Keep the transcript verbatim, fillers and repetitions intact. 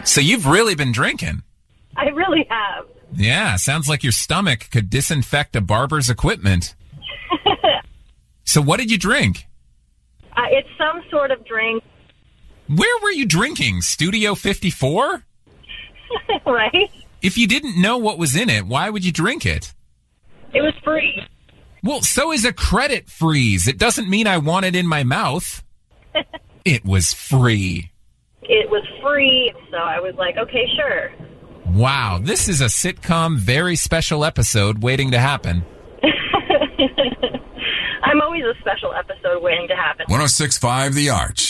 So you've really been drinking. I really have. Yeah, sounds like your stomach could disinfect a barber's equipment. So what did you drink? Uh, it's some sort of drink. Where were you drinking? Studio fifty-four? Right? If you didn't know what was in it, why would you drink it? It was free. Well, so is a credit freeze. It doesn't mean I want it in my mouth. It was free. It was free, so I was like, okay, sure. Wow, this is a sitcom, very special episode waiting to happen. I'm always a special episode waiting to happen. one oh six point five The Arch.